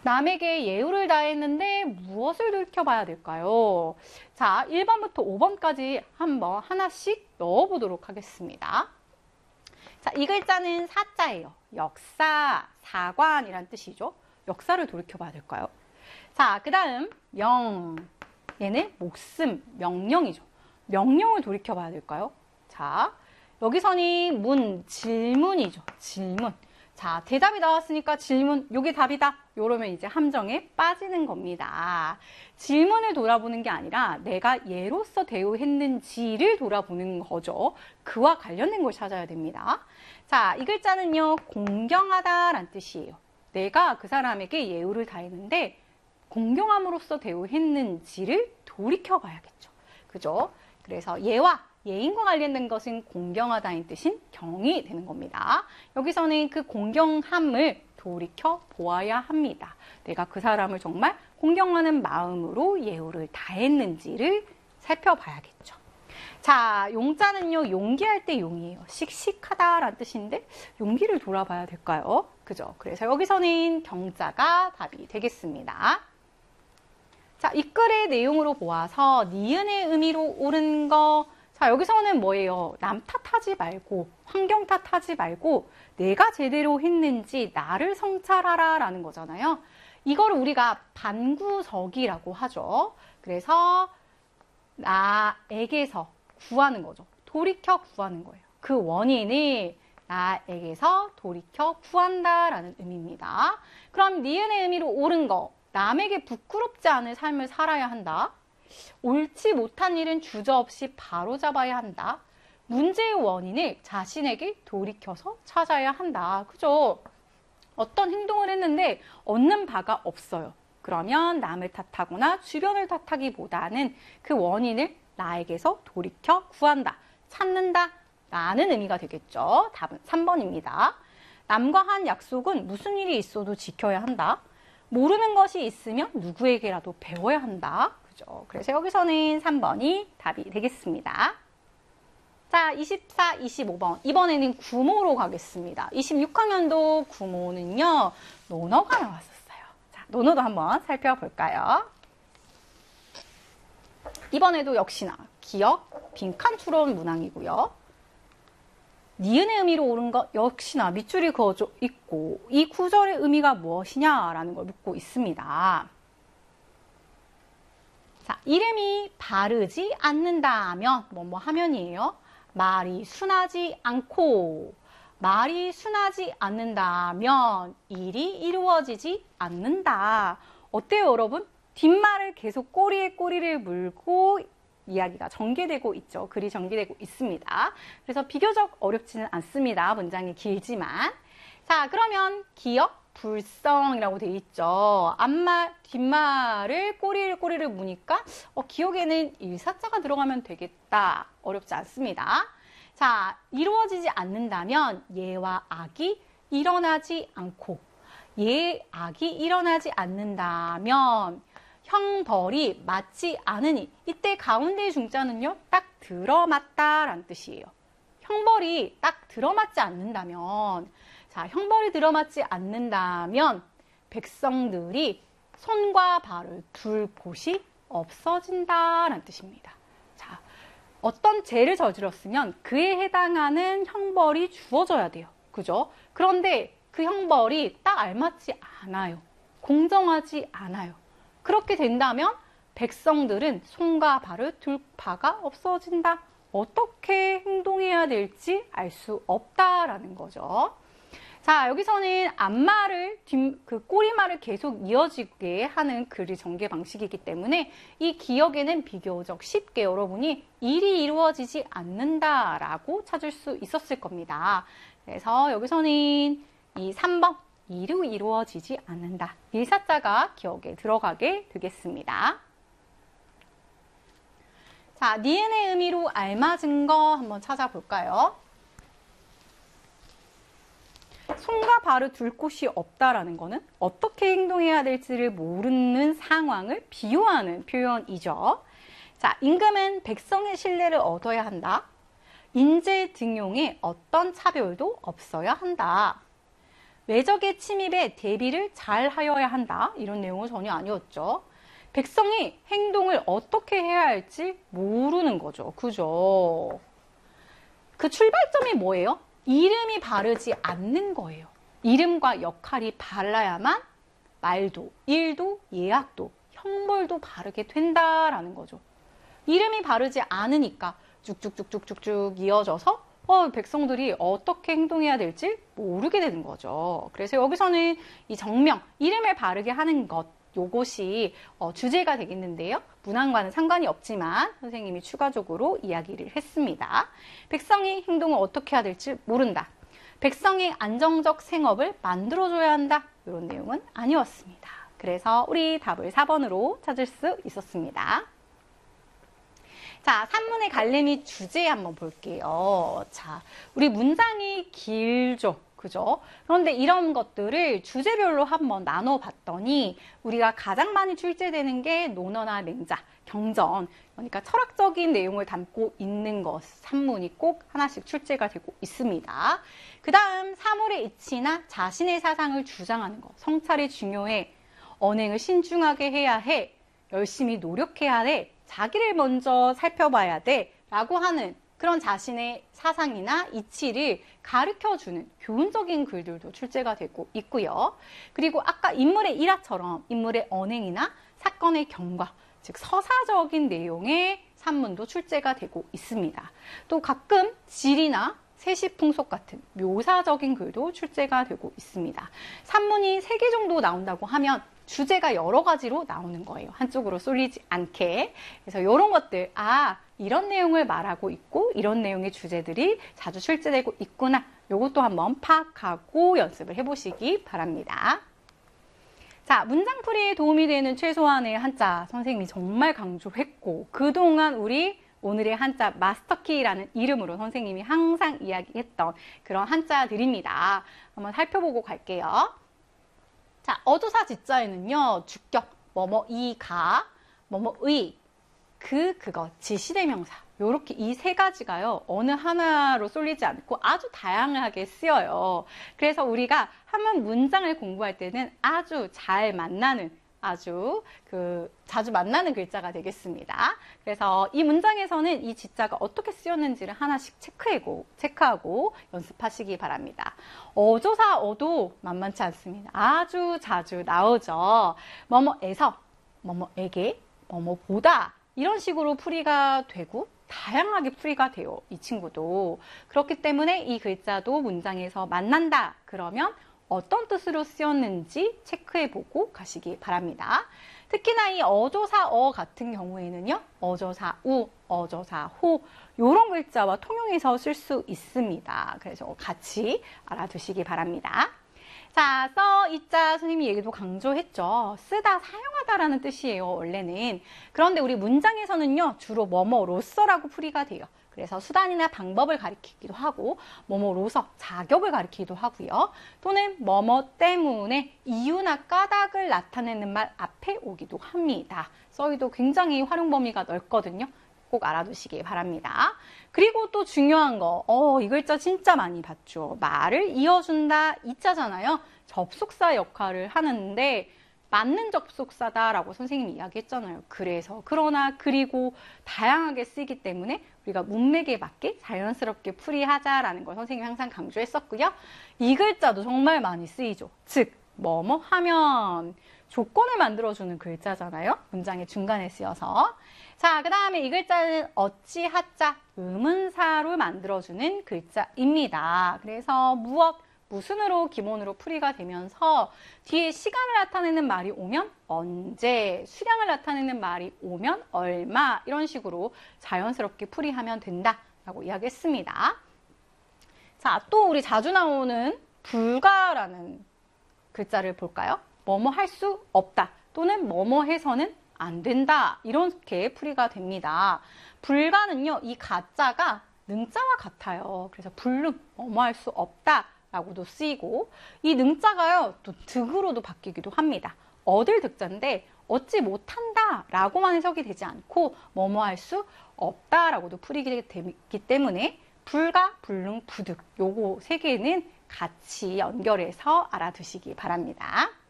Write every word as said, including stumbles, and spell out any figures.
남에게 예우를 다했는데 무엇을 돌이켜봐야 될까요? 자, 일 번부터 오 번까지 한번 하나씩 넣어보도록 하겠습니다. 자, 이 글자는 사자예요. 역사, 사관이란 뜻이죠. 역사를 돌이켜봐야 될까요? 자, 그 다음 명, 얘는 목숨, 명령이죠. 명령을 돌이켜봐야 될까요? 자, 여기서는 문, 질문이죠. 질문. 자, 대답이 나왔으니까 질문, 요게 답이다. 요러면 이제 함정에 빠지는 겁니다. 질문을 돌아보는 게 아니라 내가 예로서 대우했는지를 돌아보는 거죠. 그와 관련된 걸 찾아야 됩니다. 자, 이 글자는요, 공경하다라는 뜻이에요. 내가 그 사람에게 예우를 다했는데 공경함으로써 대우했는지를 돌이켜봐야겠죠. 그죠? 그래서 예와 예인과 관련된 것은 공경하다인 뜻인 경이 되는 겁니다. 여기서는 그 공경함을 돌이켜 보아야 합니다. 내가 그 사람을 정말 공경하는 마음으로 예우를 다했는지를 살펴봐야겠죠. 자, 용자는요, 용기할 때 용이에요. 씩씩하다라는 뜻인데 용기를 돌아봐야 될까요? 그죠? 그래서 여기서는 경자가 답이 되겠습니다. 자, 이 글의 내용으로 보아서 니은의 의미로 옳은 거, 자, 여기서는 뭐예요? 남 탓하지 말고, 환경 탓하지 말고, 내가 제대로 했는지 나를 성찰하라 라는 거잖아요. 이거를 우리가 반구석이라고 하죠. 그래서 나에게서 구하는 거죠. 돌이켜 구하는 거예요. 그 원인을 나에게서 돌이켜 구한다라는 의미입니다. 그럼 니은의 의미로 옳은 거, 남에게 부끄럽지 않은 삶을 살아야 한다. 옳지 못한 일은 주저없이 바로잡아야 한다. 문제의 원인을 자신에게 돌이켜서 찾아야 한다. 그죠? 어떤 행동을 했는데 얻는 바가 없어요. 그러면 남을 탓하거나 주변을 탓하기보다는 그 원인을 나에게서 돌이켜 구한다. 찾는다. 라는 의미가 되겠죠. 답은 삼 번입니다. 남과 한 약속은 무슨 일이 있어도 지켜야 한다. 모르는 것이 있으면 누구에게라도 배워야 한다. 그죠? 그래서 여기서는 삼 번이 답이 되겠습니다. 자, 이십사, 이십오 번. 이번에는 구모로 가겠습니다. 이십육 학년도 구모는요, 논어가 나왔었어요. 자, 논어도 한번 살펴볼까요? 이번에도 역시나 기역, 빈칸 추론 문항이고요. 니은의 의미로 옳은 것 역시나 밑줄이 그어져 있고 이 구절의 의미가 무엇이냐라는 걸 묻고 있습니다. 자, 이름이 바르지 않는다면 뭐뭐 하면이에요. 말이 순하지 않고 말이 순하지 않는다면 일이 이루어지지 않는다. 어때요, 여러분? 뒷말을 계속 꼬리에 꼬리를 물고 이야기가 전개되고 있죠. 글이 전개되고 있습니다. 그래서 비교적 어렵지는 않습니다. 문장이 길지만. 자, 그러면 기역, 불성이라고 되어 있죠. 앞말, 뒷말을 꼬리를 꼬리를 무니까 어, 기역에는 일사자가 들어가면 되겠다. 어렵지 않습니다. 자, 이루어지지 않는다면 예와 악이 일어나지 않고 예, 악이 일어나지 않는다면 형벌이 맞지 않으니 이때 가운데의 중자는요 딱 들어맞다라는 뜻이에요. 형벌이 딱 들어맞지 않는다면 자 형벌이 들어맞지 않는다면 백성들이 손과 발을 둘 곳이 없어진다라는 뜻입니다. 자 어떤 죄를 저질렀으면 그에 해당하는 형벌이 주어져야 돼요. 그죠? 그런데 그 형벌이 딱 알맞지 않아요. 공정하지 않아요. 그렇게 된다면 백성들은 손과 발을 둘 바가 없어진다. 어떻게 행동해야 될지 알 수 없다라는 거죠. 자, 여기서는 앞말을, 뒷, 그 꼬리말을 계속 이어지게 하는 글의 전개 방식이기 때문에 이 기역에는 비교적 쉽게 여러분이 일이 이루어지지 않는다라고 찾을 수 있었을 겁니다. 그래서 여기서는 이 삼 번. 일이 이루어지지 않는다. 일사자가 기억에 들어가게 되겠습니다. 자, 니은의 의미로 알맞은 거 한번 찾아볼까요? 손과 발을 둘 곳이 없다라는 거는 어떻게 행동해야 될지를 모르는 상황을 비유하는 표현이죠. 자, 임금은 백성의 신뢰를 얻어야 한다. 인재 등용에 어떤 차별도 없어야 한다. 외적의 침입에 대비를 잘 하여야 한다. 이런 내용은 전혀 아니었죠. 백성이 행동을 어떻게 해야 할지 모르는 거죠. 그죠? 그 출발점이 뭐예요? 이름이 바르지 않는 거예요. 이름과 역할이 발라야만 말도, 일도, 예약도, 형벌도 바르게 된다라는 거죠. 이름이 바르지 않으니까 쭉쭉쭉쭉쭉쭉 이어져서 어, 백성들이 어떻게 행동해야 될지 모르게 되는 거죠. 그래서 여기서는 이 정명, 이름을 바르게 하는 것, 요것이 어, 주제가 되겠는데요. 문항과는 상관이 없지만 선생님이 추가적으로 이야기를 했습니다. 백성이 행동을 어떻게 해야 될지 모른다. 백성의 안정적 생업을 만들어줘야 한다. 이런 내용은 아니었습니다. 그래서 우리 답을 사 번으로 찾을 수 있었습니다. 자, 산문의 갈래미 주제 한번 볼게요. 자, 우리 문장이 길죠. 그죠? 그런데 이런 것들을 주제별로 한번 나눠봤더니 우리가 가장 많이 출제되는 게 논어나 맹자, 경전, 그러니까 철학적인 내용을 담고 있는 것, 산문이 꼭 하나씩 출제가 되고 있습니다. 그 다음 사물의 이치나 자신의 사상을 주장하는 것, 성찰이 중요해, 언행을 신중하게 해야 해, 열심히 노력해야 해, 자기를 먼저 살펴봐야 돼 라고 하는 그런 자신의 사상이나 이치를 가르쳐주는 교훈적인 글들도 출제가 되고 있고요. 그리고 아까 인물의 일화처럼 인물의 언행이나 사건의 경과, 즉 서사적인 내용의 산문도 출제가 되고 있습니다. 또 가끔 지리나 세시풍속 같은 묘사적인 글도 출제가 되고 있습니다. 산문이 세 개 정도 나온다고 하면 주제가 여러 가지로 나오는 거예요. 한쪽으로 쏠리지 않게. 그래서 이런 것들, 아, 이런 내용을 말하고 있고 이런 내용의 주제들이 자주 출제되고 있구나. 이것도 한번 파악하고 연습을 해보시기 바랍니다. 자, 문장풀이에 도움이 되는 최소한의 한자 선생님이 정말 강조했고 그동안 우리 오늘의 한자 마스터키라는 이름으로 선생님이 항상 이야기했던 그런 한자들입니다. 한번 살펴보고 갈게요. 자, 어조사 지자에는요, 주격, 뭐뭐 이, 가, 뭐뭐 의, 그, 그거, 지시대명사. 요렇게 이 세 가지가요, 어느 하나로 쏠리지 않고 아주 다양하게 쓰여요. 그래서 우리가 한번 문장을 공부할 때는 아주 잘 만나는, 아주 그 자주 만나는 글자가 되겠습니다. 그래서 이 문장에서는 이 지자가 어떻게 쓰였는지를 하나씩 체크하고, 체크하고 연습하시기 바랍니다. 어조사 어도 만만치 않습니다. 아주 자주 나오죠. 뭐뭐에서, 뭐뭐에게, 뭐뭐보다 이런 식으로 풀이가 되고 다양하게 풀이가 돼요. 이 친구도. 그렇기 때문에 이 글자도 문장에서 만난다. 그러면 어떤 뜻으로 쓰였는지 체크해보고 가시기 바랍니다. 특히나 이 어조사어 같은 경우에는요. 어조사우, 어조사호 이런 글자와 통용해서 쓸 수 있습니다. 그래서 같이 알아두시기 바랍니다. 자, 써, 이자 선생님이 얘기도 강조했죠. 쓰다, 사용하다라는 뜻이에요, 원래는. 그런데 우리 문장에서는요, 주로 뭐뭐로서라고 풀이가 돼요. 그래서 수단이나 방법을 가리키기도 하고 뭐뭐로서 자격을 가리키기도 하고요. 또는 뭐뭐 때문에 이유나 까닭을 나타내는 말 앞에 오기도 합니다. 써이도 굉장히 활용 범위가 넓거든요. 꼭 알아두시기 바랍니다. 그리고 또 중요한 거, 어, 이 글자 진짜 많이 봤죠. 말을 이어준다, 이자잖아요. 접속사 역할을 하는데 맞는 접속사다라고 선생님이 이야기했잖아요. 그래서, 그러나, 그리고 다양하게 쓰이기 때문에 우리가 문맥에 맞게 자연스럽게 풀이하자라는 걸 선생님이 항상 강조했었고요. 이 글자도 정말 많이 쓰이죠. 즉, 뭐뭐 하면 조건을 만들어주는 글자잖아요. 문장의 중간에 쓰여서. 자, 그 다음에 이 글자는 어찌 하자, 의문사로 만들어주는 글자입니다. 그래서 무엇, 무슨으로 기본으로 풀이가 되면서 뒤에 시간을 나타내는 말이 오면 언제, 수량을 나타내는 말이 오면 얼마 이런 식으로 자연스럽게 풀이하면 된다라고 이야기했습니다. 자, 또 우리 자주 나오는 불가라는 글자를 볼까요? 뭐뭐 할 수 없다 또는 뭐뭐 해서는 안 된다 이렇게 풀이가 됩니다. 불가는요, 이 가자가 능자와 같아요. 그래서 불능, 뭐뭐 할 수 없다 라고도 쓰이고 이 능자가요 또 득으로도 바뀌기도 합니다. 얻을 득자인데 얻지 못한다 라고만 해석이 되지 않고 뭐뭐 할 수 없다 라고도 풀이게 되기 때문에 불가, 불능, 부득 요거 세 개는 같이 연결해서 알아두시기 바랍니다.